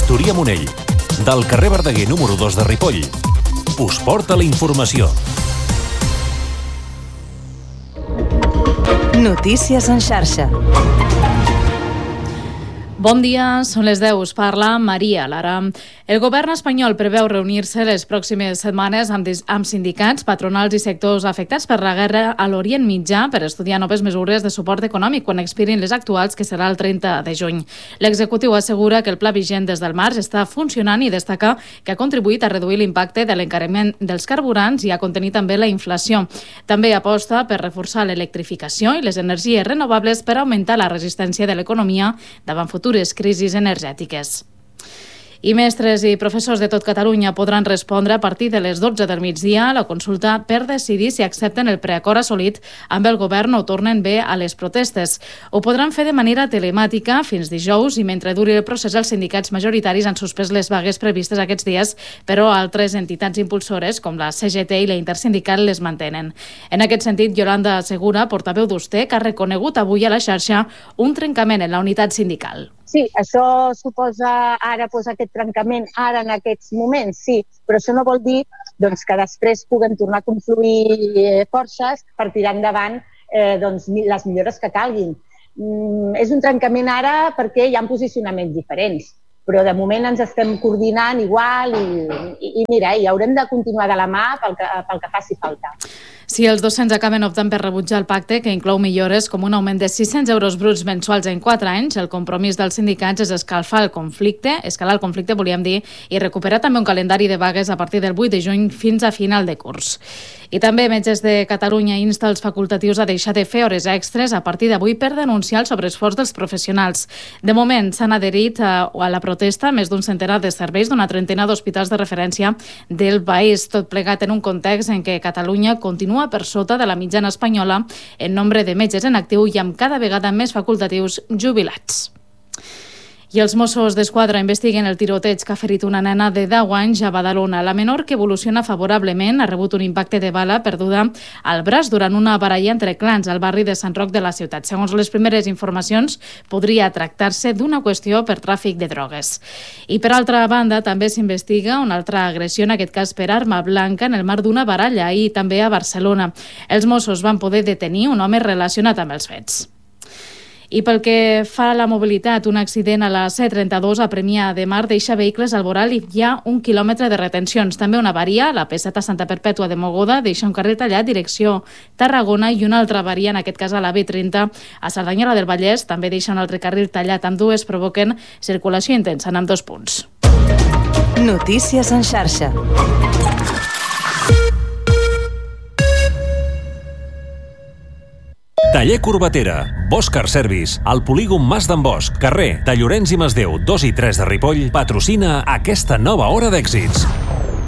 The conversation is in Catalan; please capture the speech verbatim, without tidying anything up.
Factoria Monell, del carrer Verdaguer número dos de Ripoll. Us porta la informació. Notícies en xarxa. Bon dia, són les deu, us parla Maria Lara. El govern espanyol preveu reunir-se les pròximes setmanes amb, amb sindicats, patronals i sectors afectats per la guerra a l'Orient Mitjà per estudiar noves mesures de suport econòmic quan expirin les actuals, que serà el trenta de juny. L'executiu assegura que el pla vigent des del març està funcionant i destaca que ha contribuït a reduir l'impacte de l'encariment dels carburants i a contenir també la inflació. També aposta per reforçar l'electrificació i les energies renovables per augmentar la resistència de l'economia davant futurs crisis energètiques. I mestres i professors de tot Catalunya podran respondre a partir de les dotze del migdia a la consulta per decidir si accepten el preacord assolit amb el govern o tornen bé a les protestes. Ho podran fer de manera telemàtica fins dijous i mentre duri el procés els sindicats majoritaris han suspès les vagues previstes aquests dies, però altres entitats impulsores com la C G T i la Intersindical les mantenen. En aquest sentit, Yolanda Segura, portaveu d'Ustec, ha reconegut avui a la xarxa un trencament en la unitat sindical. Sí, això suposa ara doncs, aquest trencament, ara en aquests moments, sí, però això no vol dir doncs, que després puguem tornar a confluir forces per tirar endavant eh, doncs, les millores que calguin. Mm, és un trencament ara perquè hi ha posicionaments diferents, però de moment ens estem coordinant igual i, i, i mira, i haurem de continuar de la mà pel que, pel que faci falta. Si els docents acaben optant per rebutjar el pacte, que inclou millores com un augment de sis-cents euros bruts mensuals en quatre anys, el compromís dels sindicats és escalfar el conflicte, escalar el conflicte, volíem dir, i recuperar també un calendari de vagues a partir del vuit de juny fins a final de curs. I també Metges de Catalunya insta els facultatius a deixar de fer hores extres a partir d'avui per denunciar el sobreesforç dels professionals. De moment s'han adherit a, a la protesta més d'un centenar de serveis d'una trentena d'hospitals de referència del país, tot plegat en un context en què Catalunya continua per sota de la mitjana espanyola en nombre de metges en actiu i amb cada vegada més facultatius jubilats. I els Mossos d'Esquadra investiguen el tiroteig que ha ferit una nena de deu anys a Badalona. La menor, que evoluciona favorablement, ha rebut un impacte de bala perduda al braç durant una baralla entre clans al barri de Sant Roc de la ciutat. Segons les primeres informacions, podria tractar-se d'una qüestió per tràfic de drogues. I per altra banda, també s'investiga una altra agressió, en aquest cas per arma blanca, en el marc d'una baralla, i també a Barcelona. Els Mossos van poder detenir un home relacionat amb els fets. I pel que fa a la mobilitat, un accident a la C trenta-dos a Premià de Mar deixa vehicles al voral i hi ha un quilòmetre de retencions. També una avaria, la P set a Santa Perpètua de Mogoda, deixa un carril tallat direcció Tarragona, i una altra avaria, en aquest cas a la B trenta a Cerdanyola del Vallès, també deixa un altre carril tallat. Ambdues provoquen circulació intensa en ambdós punts. Notícies en xarxa. Taller Corbatera, Bosch Car Service, al polígon Mas d'en Bosch, carrer de Llorenç i Masdeu dos i tres de Ripoll, patrocina aquesta nova hora d'èxits.